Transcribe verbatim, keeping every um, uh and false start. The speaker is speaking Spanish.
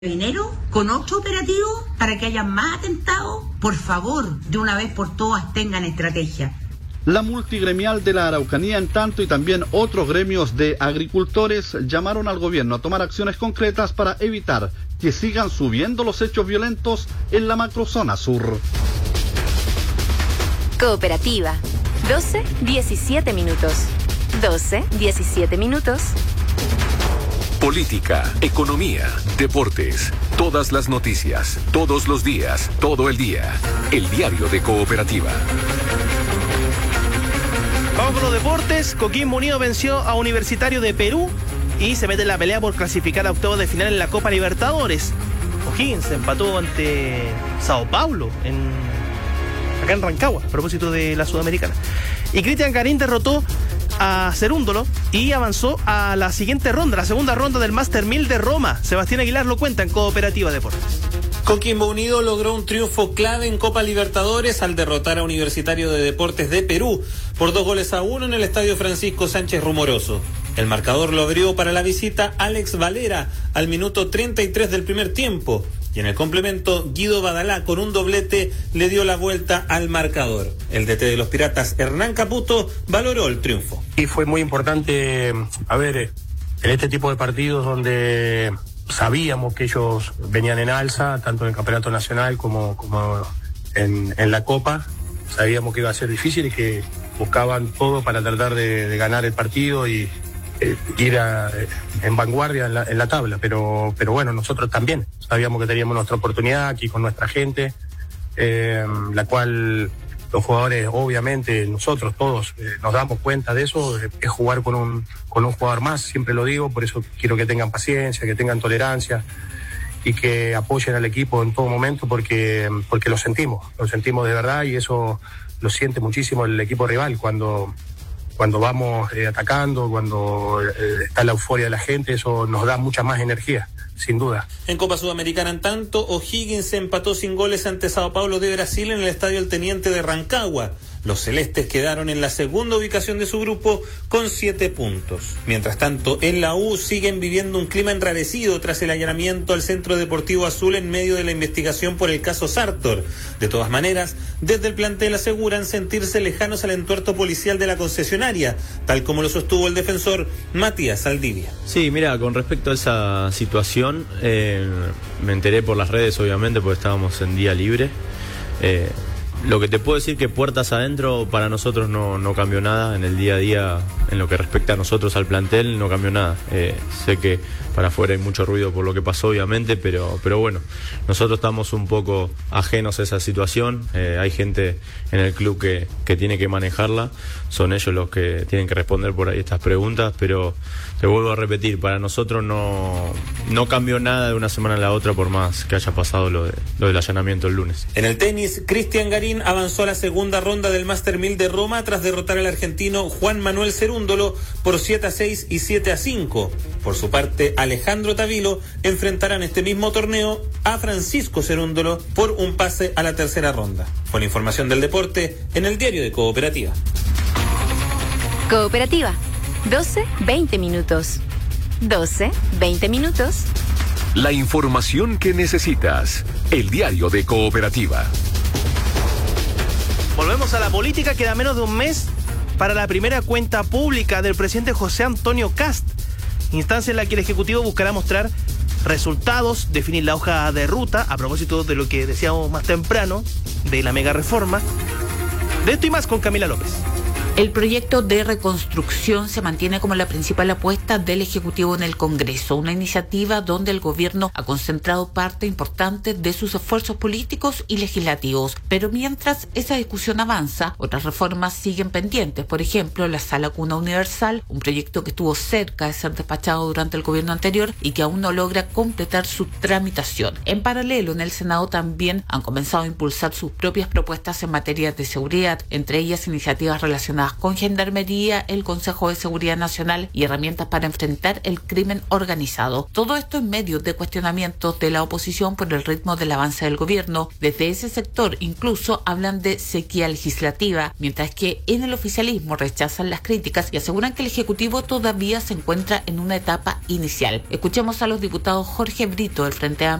Dinero con otro operativo para que haya más atentados. Por favor, de una vez por todas tengan estrategia. La multigremial de la Araucanía, en tanto, y también otros gremios de agricultores llamaron al gobierno a tomar acciones concretas para evitar que sigan subiendo los hechos violentos en la macrozona sur. Cooperativa, doce, diecisiete minutos. doce, diecisiete minutos. Política, economía, deportes, todas las noticias, todos los días, todo el día. El diario de Cooperativa. Vamos con los deportes. Coquimbo Unido venció a Universitario de Perú y se mete en la pelea por clasificar a octavos de final en la Copa Libertadores. O'Higgins empató ante Sao Paulo en acá en Rancagua, a propósito de la Sudamericana. Y Cristian Garín derrotó a Cerúndolo y avanzó a la siguiente ronda, la segunda ronda del Master mil de Roma. Sebastián Aguilar lo cuenta en Cooperativa Deportes. Coquimbo Unido logró un triunfo clave en Copa Libertadores al derrotar a Universitario de Deportes de Perú por dos goles a uno en el Estadio Francisco Sánchez Rumoroso. El marcador lo abrió para la visita Alex Valera al minuto treinta y tres del primer tiempo. Y en el complemento, Guido Badalá con un doblete le dio la vuelta al marcador. El D T de los Piratas, Hernán Caputo, valoró el triunfo. Y fue muy importante, a ver, en este tipo de partidos donde sabíamos que ellos venían en alza, tanto en el Campeonato Nacional como, como en, en la Copa, sabíamos que iba a ser difícil y que buscaban todo para tratar de, de ganar el partido y eh, ir a, eh, en vanguardia en la, en la tabla, pero, pero bueno, nosotros también sabíamos que teníamos nuestra oportunidad aquí con nuestra gente, eh, la cual los jugadores, obviamente, nosotros todos eh, nos damos cuenta de eso, eh, es jugar con un, con un jugador más, siempre lo digo, por eso quiero que tengan paciencia, que tengan tolerancia y que apoyen al equipo en todo momento porque, porque lo sentimos, lo sentimos de verdad y eso lo siente muchísimo el equipo rival cuando... Cuando vamos eh, atacando, cuando eh, está la euforia de la gente, eso nos da mucha más energía, sin duda. En Copa Sudamericana, en tanto, O'Higgins se empató sin goles ante Sao Paulo de Brasil en el Estadio El Teniente de Rancagua. Los celestes quedaron en la segunda ubicación de su grupo con siete puntos. Mientras tanto, en la U siguen viviendo un clima enrarecido tras el allanamiento al Centro Deportivo Azul en medio de la investigación por el caso Sartor. De todas maneras, desde el plantel aseguran sentirse lejanos al entuerto policial de la concesionaria, tal como lo sostuvo el defensor Matías Saldivia. Sí, mira, con respecto a esa situación, eh, me enteré por las redes, obviamente, porque estábamos en día libre. Eh, Lo que te puedo decir que puertas adentro para nosotros no, no cambió nada en el día a día, en lo que respecta a nosotros al plantel no cambió nada. Eh, sé que para afuera hay mucho ruido por lo que pasó obviamente, pero, pero bueno, nosotros estamos un poco ajenos a esa situación, eh, hay gente en el club que, que tiene que manejarla, son ellos los que tienen que responder por ahí estas preguntas, pero te vuelvo a repetir, para nosotros no, no cambió nada de una semana a la otra por más que haya pasado lo, de, lo del allanamiento el lunes. En el tenis, Cristian Garín avanzó a la segunda ronda del Master mil de Roma tras derrotar al argentino Juan Manuel Cerúndolo por siete a seis y siete a cinco. Por su parte, Alejandro Tavilo enfrentará en este mismo torneo a Francisco Cerúndolo por un pase a la tercera ronda. Fue la información del deporte en el diario de Cooperativa. Cooperativa, doce, veinte minutos. doce, veinte minutos. La información que necesitas. El diario de Cooperativa. Volvemos a la política, queda menos de un mes para la primera cuenta pública del presidente José Antonio Kast, instancia en la que el Ejecutivo buscará mostrar resultados, definir la hoja de ruta, a propósito de lo que decíamos más temprano, de la mega reforma. De esto y más con Camila López. El proyecto de reconstrucción se mantiene como la principal apuesta del Ejecutivo en el Congreso, una iniciativa donde el gobierno ha concentrado parte importante de sus esfuerzos políticos y legislativos. Pero mientras esa discusión avanza, otras reformas siguen pendientes. Por ejemplo, la Sala Cuna Universal, un proyecto que estuvo cerca de ser despachado durante el gobierno anterior y que aún no logra completar su tramitación. En paralelo, en el Senado también han comenzado a impulsar sus propias propuestas en materia de seguridad, entre ellas iniciativas relacionadas armas, con Gendarmería, el Consejo de Seguridad Nacional y herramientas para enfrentar el crimen organizado. Todo esto en medio de cuestionamientos de la oposición por el ritmo del avance del gobierno. Desde ese sector incluso hablan de sequía legislativa, mientras que en el oficialismo rechazan las críticas y aseguran que el Ejecutivo todavía se encuentra en una etapa inicial. Escuchemos a los diputados Jorge Brito del Frente Amplio